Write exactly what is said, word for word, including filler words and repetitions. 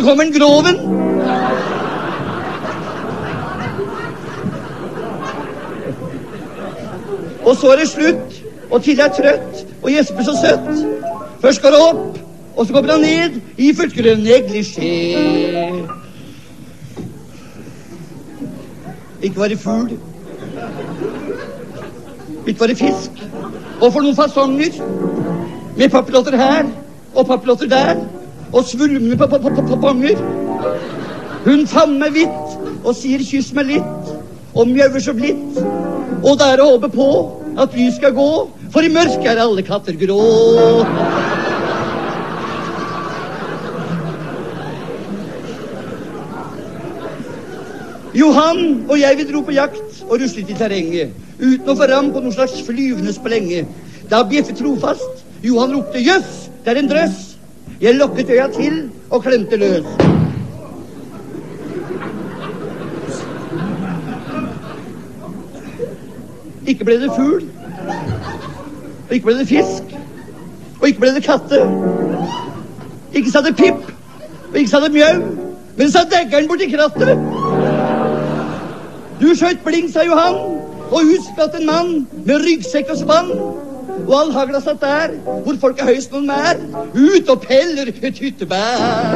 kommer en Groven. Og så er det slutt, og Tilly er trøtt, og gjesper så søtt. Først går det opp, og så kommer han ned i fullt grønn neglisjé. Ikke var det fugl, ikke var det fisk, og for noen fasonger, med papillotter her, og papillotter der, og svulmende på papanger. Hun fann meg vidt, og sier kyss meg litt, og mjøver så blitt, og det er å håpe på at vi skal gå, for i mørket er alle katter grå. Johan og jeg vi dro på jakt og ruslet i terrenget, uten å få ram på noen slags flyvende spelenge. Da bjeffet trofast, Johan ropte jøss, det er en drøss. Jeg lokket øya til og klemte løs. Ikke ble det fugl, og ikke ble det fisk, og ikke ble det katte. Ikke sa det pip, og ikke sa det mjau, men sa deggeren borti krattet. Du skjøt bling, sa Johan, og utspett en mann med ryggsekk og spann. Og all hagla satt der, hvor folk er høyst noen mer, ut og peller et hyttebær.